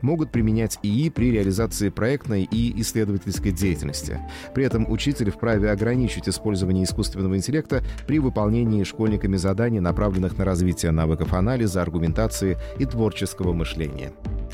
могут применять ИИ при реализации проектной и исследовательской деятельности. При этом учитель вправе ограничить использование искусственного интеллекта при выполнении школьниками заданий, направленных на развитие навыков анализа, аргументации и творческого мышления.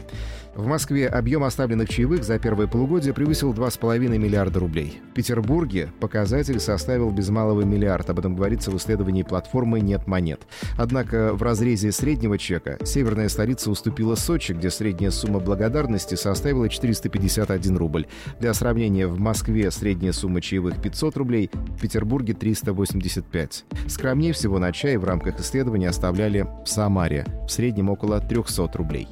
В Москве объем оставленных чаевых за первое полугодие превысил 2,5 миллиарда рублей. В Петербурге показатель составил без малого миллиард. Об этом говорится в исследовании платформы «Нет монет». Однако в разрезе среднего чека северная столица уступила Сочи, где средняя сумма благодарности составила 451 рубль. Для сравнения, в Москве средняя сумма чаевых 500 рублей, в Петербурге 385. Скромнее всего на чай в рамках исследования оставляли в Самаре, в среднем около 300 рублей.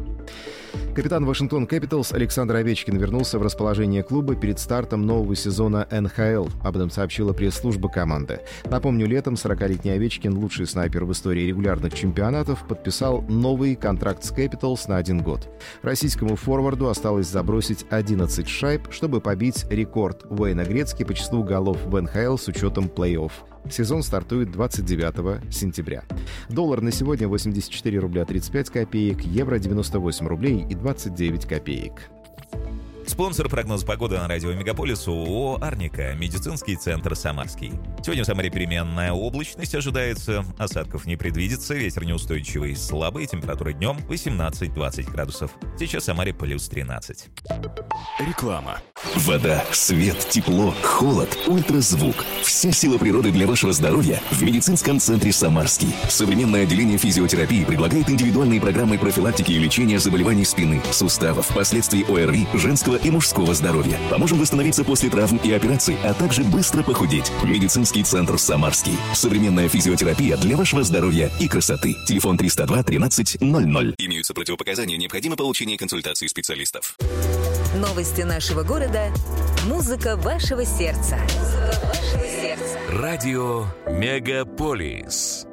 Капитан Вашингтон Кэпиталс Александр Овечкин вернулся в расположение клуба перед стартом нового сезона НХЛ. Об этом сообщила пресс-служба команды. Напомню, летом 40-летний Овечкин, лучший снайпер в истории регулярных чемпионатов, подписал новый контракт с Кэпиталс на 1 год. Российскому форварду осталось забросить 11 шайб, чтобы побить рекорд Уэйна Грецки по числу голов в НХЛ с учетом плей-офф. Сезон стартует 29 сентября. Доллар на сегодня 84 рубля 35 копеек, евро 98 рублей и 29 копеек. Спонсор прогноза погоды на радио Мегаполис ООО «Арника», медицинский центр «Самарский». Сегодня в Самаре переменная облачность ожидается, осадков не предвидится, ветер неустойчивый, слабый, температура днем 18-20 градусов. Сейчас в Самаре плюс 13. Реклама. Вода, свет, тепло, холод, ультразвук. Вся сила природы для вашего здоровья в медицинском центре «Самарский». Современное отделение физиотерапии предлагает индивидуальные программы профилактики и лечения заболеваний спины, суставов, последствий ОРВИ, женского и мужского здоровья. Поможем восстановиться после травм и операций, а также быстро похудеть. Медицинский центр «Самарский». Современная физиотерапия для вашего здоровья и красоты. Телефон 302 13 00. Имеются противопоказания, необходимо получение консультации специалистов. Новости нашего города. Музыка вашего сердца. Радио Мегаполис.